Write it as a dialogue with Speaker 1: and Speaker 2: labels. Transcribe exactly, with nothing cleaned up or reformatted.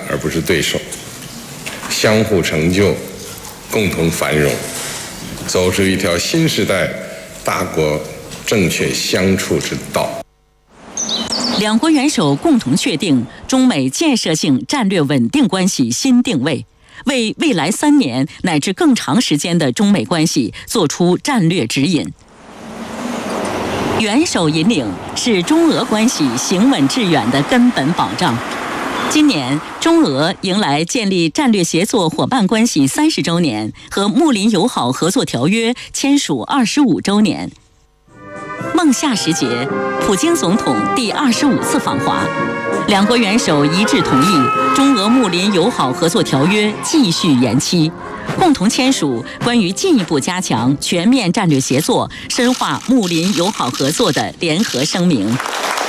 Speaker 1: 而不是对手，相互成就，共同繁荣，走出一条新时代大国正确相处之道。
Speaker 2: 两国元首共同确定中美建设性战略稳定关系新定位，为未来三年乃至更长时间的中美关系作出战略指引。元首引领是中俄关系行稳致远的根本保障。今年，中俄迎来建立战略协作伙伴关系三十周年和睦邻友好合作条约签署二十五周年。孟夏时节，普京总统第二十五次访华，两国元首一致同意中俄睦邻友好合作条约继续延期，共同签署关于进一步加强全面战略协作、深化睦邻友好合作的联合声明。